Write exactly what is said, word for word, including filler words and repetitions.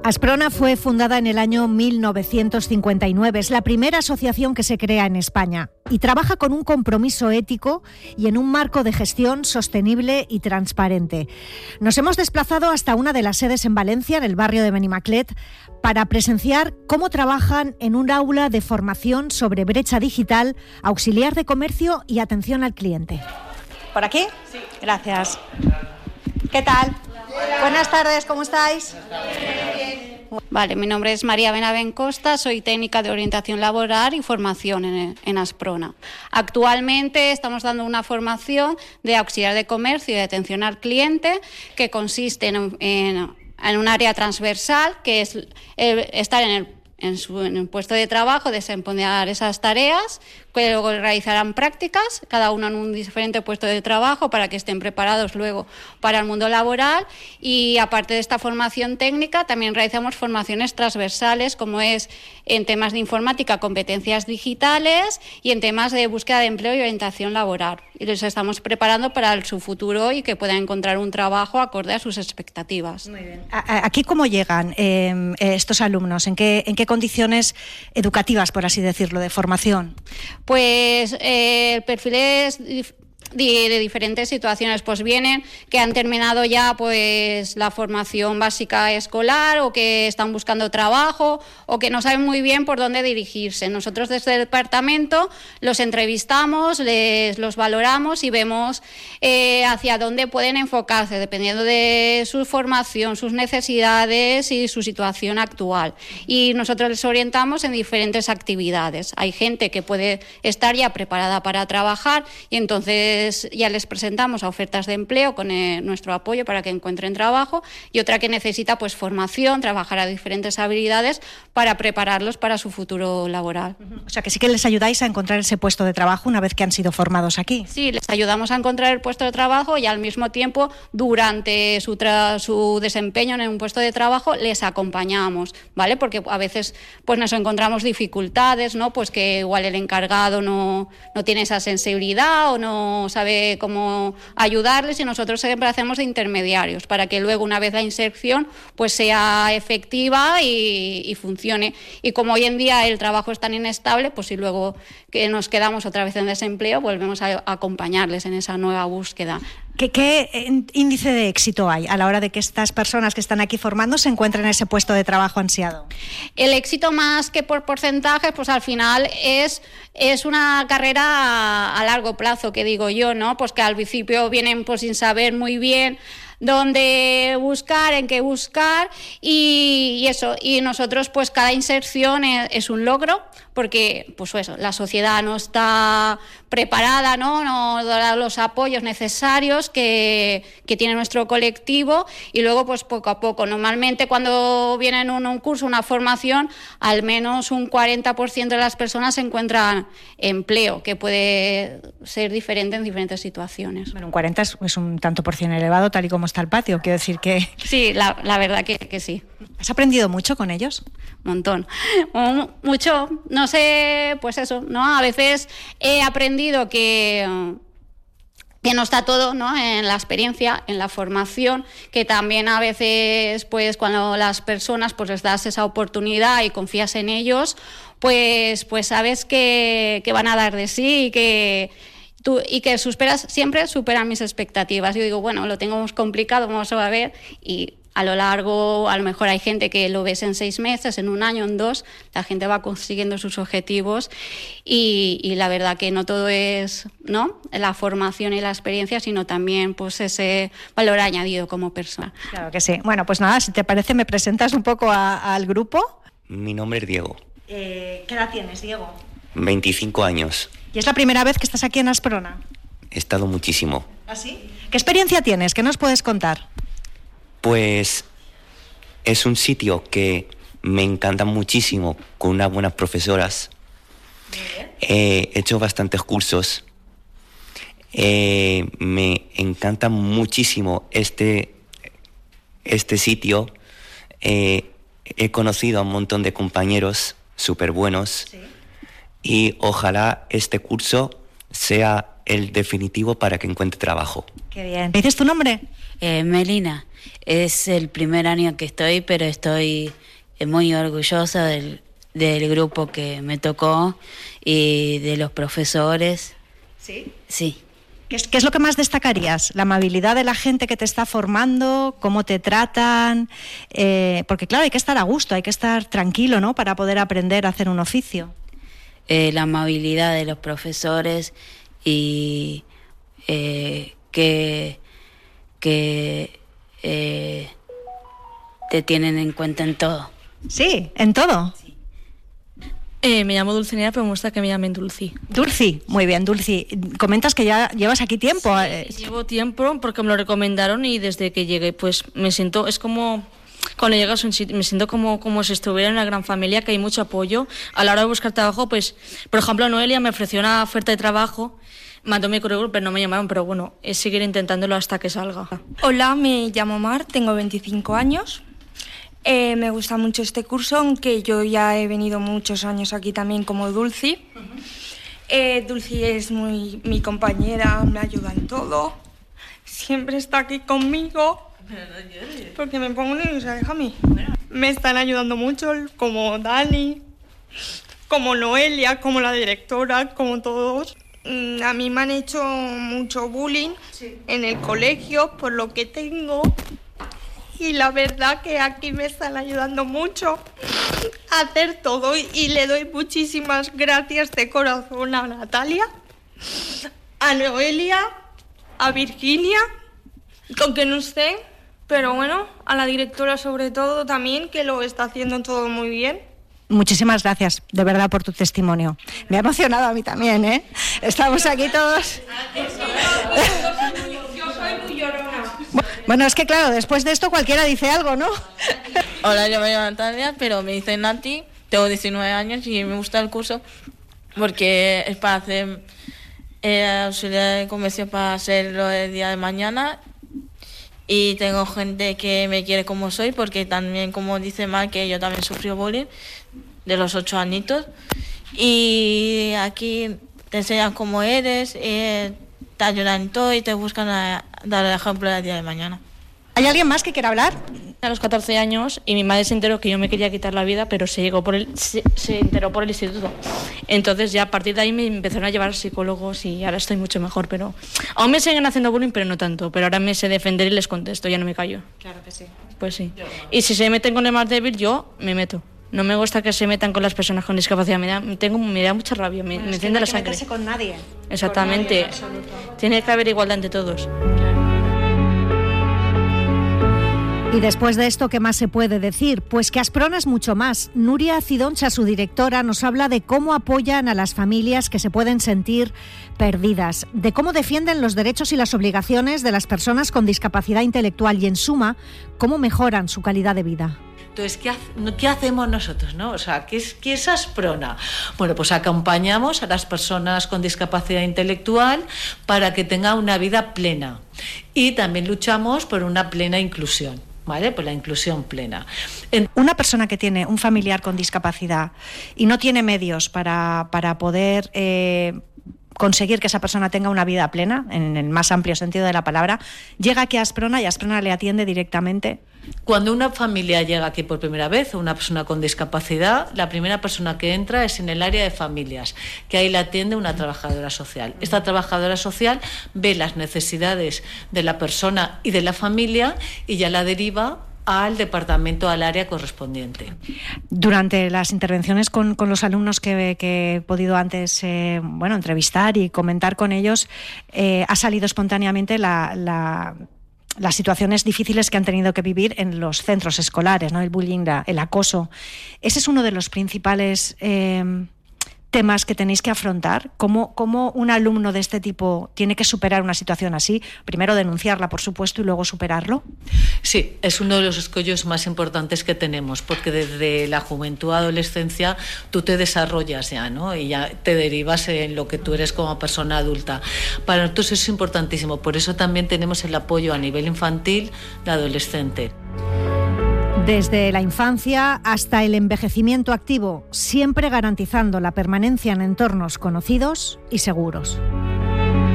Asprona fue fundada en el año mil novecientos cincuenta y nueve. Es la primera asociación que se crea en España y trabaja con un compromiso ético y en un marco de gestión sostenible y transparente. Nos hemos desplazado hasta una de las sedes en Valencia, en el barrio de Benimaclet, para presenciar cómo trabajan en un aula de formación sobre brecha digital, auxiliar de comercio y atención al cliente. ¿Por aquí? Sí. Gracias. ¿Qué tal? Hola. Buenas tardes, ¿cómo estáis? Vale, mi nombre es María Benavencosta, soy técnica de orientación laboral y formación en, en Asprona. Actualmente estamos dando una formación de auxiliar de comercio y de atención al cliente que consiste en, en, en un área transversal, que es el, estar en el En su en un puesto de trabajo, desempeñar esas tareas, que luego realizarán prácticas, cada uno en un diferente puesto de trabajo para que estén preparados luego para el mundo laboral. Y aparte de esta formación técnica, también realizamos formaciones transversales, como es en temas de informática, competencias digitales, y en temas de búsqueda de empleo y orientación laboral. Y los estamos preparando para el, su futuro y que puedan encontrar un trabajo acorde a sus expectativas. Muy bien. ¿Aquí cómo llegan eh, estos alumnos? ¿En qué, en qué condiciones educativas, por así decirlo, de formación? Pues eh, el perfil es de, de diferentes situaciones. Pues vienen que han terminado ya pues la formación básica escolar, o que están buscando trabajo, o que no saben muy bien por dónde dirigirse. Nosotros desde el departamento los entrevistamos, les los valoramos y vemos eh, hacia dónde pueden enfocarse dependiendo de su formación, sus necesidades y su situación actual. Y nosotros les orientamos en diferentes actividades. Hay gente que puede estar ya preparada para trabajar y entonces ya les presentamos a ofertas de empleo con eh, nuestro apoyo para que encuentren trabajo, y otra que necesita pues formación, trabajar a diferentes habilidades para prepararlos para su futuro laboral. O sea que sí que les ayudáis a encontrar ese puesto de trabajo una vez que han sido formados aquí. Sí, les ayudamos a encontrar el puesto de trabajo y al mismo tiempo durante su, tra- su desempeño en un puesto de trabajo les acompañamos, ¿vale? Porque a veces pues nos encontramos dificultades, ¿no? Pues que igual el encargado no, no tiene esa sensibilidad o no sabe cómo ayudarles, y nosotros siempre hacemos de intermediarios para que luego, una vez la inserción, pues sea efectiva y, y funcione. Y como hoy en día el trabajo es tan inestable, pues si luego que nos quedamos otra vez en desempleo, volvemos a, a acompañarles en esa nueva búsqueda. ¿Qué, ¿Qué índice de éxito hay a la hora de que estas personas que están aquí formando se encuentren en ese puesto de trabajo ansiado? El éxito, más que por porcentajes, pues al final es, es una carrera a, a largo plazo, que digo yo, ¿no? Pues que al principio vienen pues sin saber muy bien dónde buscar, en qué buscar, y, y eso, y nosotros pues cada inserción es, es un logro, porque pues eso, la sociedad no está preparada, no, no da los apoyos necesarios que, que tiene nuestro colectivo, y luego pues poco a poco, normalmente cuando vienen un, un curso, una formación, al menos un cuarenta por ciento de las personas encuentran empleo, que puede ser diferente en diferentes situaciones. Bueno, un cuarenta es, es un tanto por cien elevado, tal y como está el patio, quiero decir que... Sí, la, la verdad que, que sí. ¿Has aprendido mucho con ellos? Un montón, mucho, no sé, pues eso, ¿no? A veces he aprendido que... que no está todo, ¿no?, en la experiencia, en la formación, que también a veces, pues cuando las personas pues les das esa oportunidad y confías en ellos, pues, pues sabes que, que van a dar de sí y que... Tú, y que superas, siempre superan mis expectativas. Yo digo, bueno, lo tengo más complicado, vamos a ver, y a lo largo, a lo mejor hay gente que lo ves en seis meses, en un año, en dos, la gente va consiguiendo sus objetivos, y, y la verdad que no todo es, ¿no?, la formación y la experiencia, sino también pues ese valor añadido como persona. Claro que sí. Bueno, pues nada, si te parece, me presentas un poco a, al grupo. Mi nombre es Diego. Eh, ¿Qué edad tienes, Diego? veinticinco años. ¿Y es la primera vez que estás aquí en Asprona? He estado muchísimo. ¿Ah, sí? ¿Qué experiencia tienes? ¿Qué nos puedes contar? Pues es un sitio que me encanta muchísimo, con unas buenas profesoras. Eh, he hecho bastantes cursos. Eh, me encanta muchísimo este, este sitio. Eh, he conocido a un montón de compañeros súper buenos. Sí. Y ojalá este curso sea el definitivo para que encuentre trabajo. Qué bien. ¿Me dices tu nombre? Eh, Melina, es el primer año que estoy, pero estoy muy orgullosa del, del grupo que me tocó y de los profesores. ¿Sí? Sí. ¿Qué es, ¿Qué es lo que más destacarías? ¿La amabilidad de la gente que te está formando? ¿Cómo te tratan? Eh, porque claro, hay que estar a gusto, hay que estar tranquilo, ¿no?, para poder aprender a hacer un oficio. Eh, la amabilidad de los profesores y eh, que, que eh, te tienen en cuenta en todo. Sí, en todo. Sí. Eh, me llamo Dulcinea, pero me gusta que me llamen Dulci. Dulci, muy bien, Dulci. Comentas que ya llevas aquí tiempo. Sí, llevo tiempo porque me lo recomendaron y desde que llegué pues me siento, es como cuando llegas a un sitio, me siento como, como si estuviera en una gran familia, que hay mucho apoyo. A la hora de buscar trabajo, pues, por ejemplo, Noelia me ofreció una oferta de trabajo, mandó mi currículum, pero no me llamaron, pero bueno, es seguir intentándolo hasta que salga. Hola, me llamo Mar, tengo veinticinco años. Eh, me gusta mucho este curso, aunque yo ya he venido muchos años aquí también como Dulci. Uh-huh. Eh, Dulci es muy mi compañera, me ayuda en todo. Siempre está aquí conmigo. Pero no llores. Porque me pongo nerviosa, déjame. Bueno. Me están ayudando mucho, como Dani, como Noelia, como la directora, como todos. A mí me han hecho mucho bullying, sí, en el colegio por lo que tengo. Y la verdad que aquí me están ayudando mucho a hacer todo y le doy muchísimas gracias de corazón a Natalia, a Noelia, a Virginia, con que no sé, pero bueno, a la directora sobre todo también, que lo está haciendo todo muy bien. Muchísimas gracias, de verdad, por tu testimonio. Me ha emocionado a mí también, ¿eh? Estamos aquí todos. Yo soy muy llorona. Bueno, es que claro, después de esto cualquiera dice algo, ¿no? Hola, yo me llamo Natalia, pero me dicen Nati, tengo diecinueve años y me gusta el curso porque es para hacer eh, auxiliar de comercio para hacerlo el día de mañana. Y tengo gente que me quiere como soy, porque también, como dice Mar, que yo también sufrí bullying de los ocho añitos. Y aquí te enseñan cómo eres, eh, te ayudan en todo y te buscan a dar el ejemplo del día de mañana. ¿Hay alguien más que quiera hablar? A los catorce años y mi madre se enteró que yo me quería quitar la vida, pero se llegó por el, se, se enteró por el instituto. Entonces ya a partir de ahí me empezaron a llevar psicólogos y ahora estoy mucho mejor, pero aún me siguen haciendo bullying, pero no tanto. Pero ahora me sé defender y les contesto, ya no me callo. Claro que sí. Pues sí. Y si se meten con el más débil, yo me meto. No me gusta que se metan con las personas con discapacidad, me da, tengo, me da mucha rabia, me, bueno, me es que enciende no la sangre. No hay que meterse con nadie. Exactamente. Con nadie, tiene que haber igualdad entre todos. Y después de esto, ¿qué más se puede decir? Pues que Asprona es mucho más. Nuria Cidoncha, su directora, nos habla de cómo apoyan a las familias que se pueden sentir perdidas, de cómo defienden los derechos y las obligaciones de las personas con discapacidad intelectual y, en suma, cómo mejoran su calidad de vida. Entonces, ¿qué, ha- ¿qué hacemos nosotros, no? O sea, ¿qué es, ¿qué es Asprona? Bueno, pues acompañamos a las personas con discapacidad intelectual para que tengan una vida plena y también luchamos por una plena inclusión, ¿vale? Por la inclusión plena. En- Una persona que tiene un familiar con discapacidad y no tiene medios para, para poder eh, conseguir que esa persona tenga una vida plena, en el más amplio sentido de la palabra, llega aquí a Asprona y Asprona le atiende directamente. Cuando una familia llega aquí por primera vez, o una persona con discapacidad, la primera persona que entra es en el área de familias, que ahí la atiende una trabajadora social. Esta trabajadora social ve las necesidades de la persona y de la familia y ya la deriva al departamento, al área correspondiente. Durante las intervenciones con, con los alumnos que, que he podido antes eh, bueno, entrevistar y comentar con ellos, eh, ha salido espontáneamente la... la las situaciones difíciles que han tenido que vivir en los centros escolares, ¿no? El bullying, la, el acoso. Ese es uno de los principales eh, temas que tenéis que afrontar. ¿Cómo, ¿Cómo un alumno de este tipo tiene que superar una situación así? Primero denunciarla, por supuesto, y luego superarlo. Sí, es uno de los escollos más importantes que tenemos, porque desde la juventud a adolescencia tú te desarrollas ya, ¿no? Y ya te derivas en lo que tú eres como persona adulta. Para nosotros es importantísimo, por eso también tenemos el apoyo a nivel infantil de adolescente. Desde la infancia hasta el envejecimiento activo, siempre garantizando la permanencia en entornos conocidos y seguros.